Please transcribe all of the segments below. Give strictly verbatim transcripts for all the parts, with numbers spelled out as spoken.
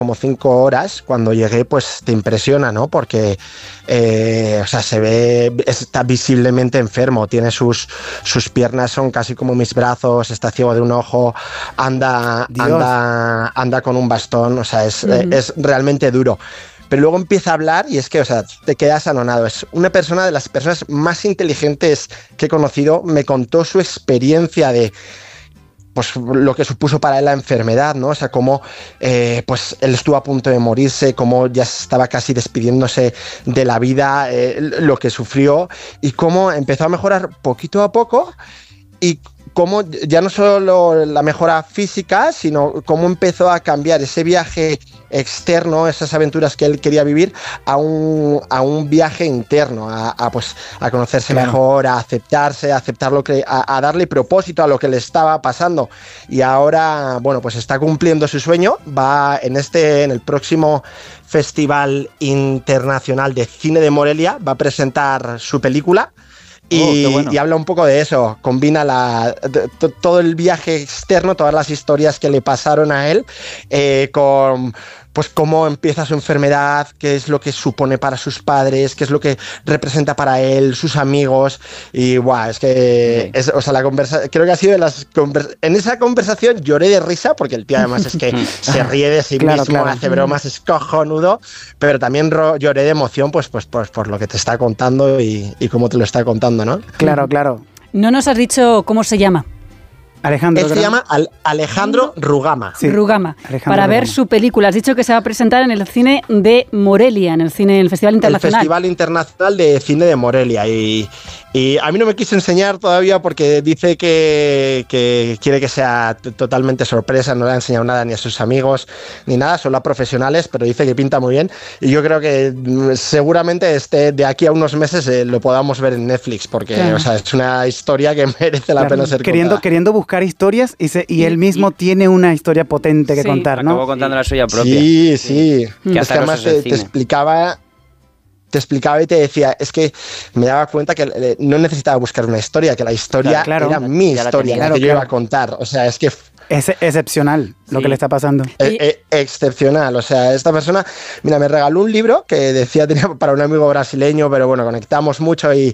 como cinco horas, cuando llegué, pues te impresiona, ¿no? Porque, eh, o sea, se ve, está visiblemente enfermo, tiene sus, sus piernas son casi como mis brazos, está ciego de un ojo, anda, anda, anda con un bastón, o sea, es, uh-huh. es realmente duro. Pero luego empieza a hablar y es que, o sea, te quedas anonado. Es una persona de las personas más inteligentes que he conocido. Me contó su experiencia de, pues, lo que supuso para él la enfermedad, ¿no? O sea, cómo eh, pues él estuvo a punto de morirse, cómo ya estaba casi despidiéndose de la vida, eh, lo que sufrió y cómo empezó a mejorar poquito a poco y cómo ya no solo la mejora física, sino cómo empezó a cambiar ese viaje externo, esas aventuras que él quería vivir, a un, a un viaje interno, a, a, pues, a conocerse claro. mejor, a aceptarse, a aceptar lo que, a, a darle propósito a lo que le estaba pasando. Y ahora, bueno, pues está cumpliendo su sueño, va en este, en el próximo Festival Internacional de Cine de Morelia, va a presentar su película. Y, oh, bueno. y habla un poco de eso, combina la, t- todo el viaje externo, todas las historias que le pasaron a él, eh, con pues cómo empieza su enfermedad, qué es lo que supone para sus padres, qué es lo que representa para él, sus amigos, y guau, es que sí. es, o sea, la conversa, creo que ha sido de las convers- en esa conversación lloré de risa, porque el tío además es que se ríe de sí claro, mismo, claro. hace bromas, es cojonudo, pero también ro- lloré de emoción pues, pues, pues por lo que te está contando y, y cómo te lo está contando, ¿no? Claro, claro. No nos has dicho cómo se llama. Alejandro. Él se llama Al- Alejandro Rugama. Sí. Rugama. Alejandro para Rugama. ver su película. Has dicho que se va a presentar en el cine de Morelia, en el cine, en el Festival Internacional. El Festival Internacional de Cine de Morelia. Y, y a mí no me quiso enseñar todavía porque dice que, que quiere que sea t- totalmente sorpresa. No le ha enseñado nada ni a sus amigos ni nada, solo a profesionales, pero dice que pinta muy bien. Y yo creo que mm, seguramente este, de aquí a unos meses eh, lo podamos ver en Netflix, porque claro. o sea, es una historia que merece la claro. pena ser queriendo, contada. Queriendo buscar historias y, se, y él mismo y, tiene una historia potente que sí. contar, ¿no? Acabó contando la suya propia. Sí, sí. sí. Es que además te, te explicaba... te explicaba y te decía, es que me daba cuenta que no necesitaba buscar una historia, que la historia claro, claro. era mi Ya la historia, la, claro, que yo claro. iba a contar. O sea, es que... Es excepcional lo sí. que le está pasando. E- e- excepcional. O sea, esta persona, mira, me regaló un libro que decía tenía para un amigo brasileño, pero bueno, conectamos mucho y,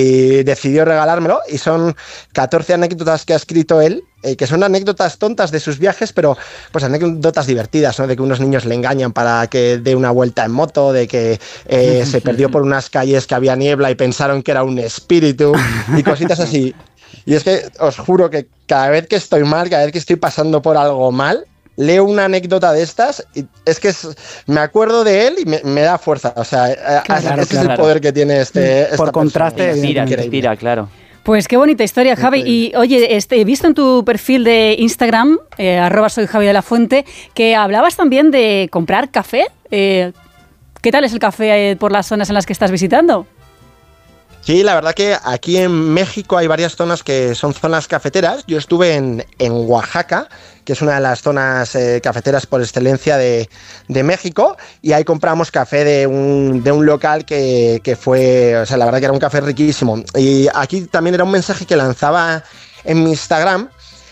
y decidió regalármelo. Y son catorce anécdotas que ha escrito él, eh, que son anécdotas tontas de sus viajes, pero pues anécdotas divertidas, ¿no? De que unos niños le engañan para que dé una vuelta en moto, de que eh, se perdió por unas calles que había niebla y pensaron que era un espíritu y cositas así. Y es que os juro que cada vez que estoy mal, cada vez que estoy pasando por algo mal, leo una anécdota de estas y es que es, me acuerdo de él y me, me da fuerza. O sea, claro, ese claro. es el poder que tiene este... Por esta contraste, inspira, inspira, claro. Pues qué bonita historia, Javi. Y oye, este, he visto en tu perfil de Instagram, eh, arroba soy Javi de la Fuente, que hablabas también de comprar café. Eh, ¿Qué tal es el café por las zonas en las que estás visitando? Sí, la verdad que aquí en México hay varias zonas que son zonas cafeteras. Yo estuve en, en Oaxaca, que es una de las zonas eh, cafeteras por excelencia de, de México, y ahí compramos café de un, de un local que, que fue, o sea, la verdad que era un café riquísimo. Y aquí también era un mensaje que lanzaba en mi Instagram,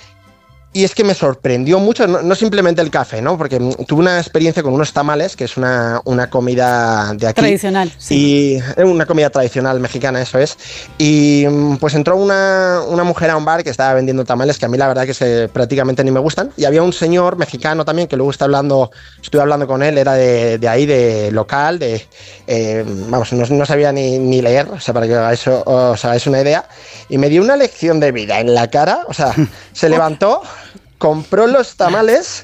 y es que me sorprendió mucho, no, no simplemente el café, ¿no? Porque tuve una experiencia con unos tamales, que es una, una comida de aquí. Tradicional, sí. Y una comida tradicional mexicana, eso es. Y pues entró una, una mujer a un bar que estaba vendiendo tamales, que a mí la verdad que se, prácticamente ni me gustan. Y había un señor mexicano también, que luego está hablando, estuve hablando con él, era de, de ahí, de local, de eh, vamos, no, no sabía ni, ni leer, o sea, para que hagáis, os hagáis una idea. Y me dio una lección de vida en la cara, o sea, se levantó, compró los tamales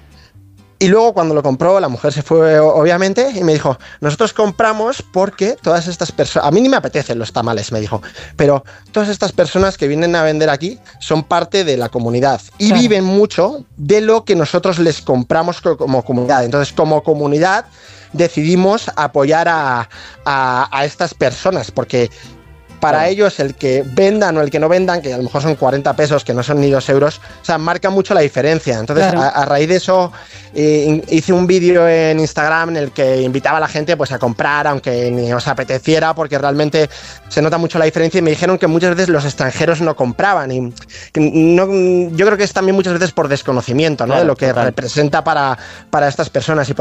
y luego cuando lo compró la mujer se fue obviamente y me dijo, nosotros compramos porque todas estas personas, a mí ni me apetecen los tamales, me dijo, pero todas estas personas que vienen a vender aquí son parte de la comunidad y claro. viven mucho de lo que nosotros les compramos como comunidad. Entonces, como comunidad decidimos apoyar a, a, a estas personas porque para claro. ellos el que vendan o el que no vendan, que a lo mejor son cuarenta pesos, que no son ni dos euros, o sea, marca mucho la diferencia. Entonces, claro. a, a raíz de eso, eh, hice un vídeo en Instagram en el que invitaba a la gente pues, a comprar, aunque ni os apeteciera, porque realmente se nota mucho la diferencia. Y me dijeron que muchas veces los extranjeros no compraban. Y no, yo creo que es también muchas veces por desconocimiento, ¿no? Claro, de lo que total. representa para, para estas personas. Y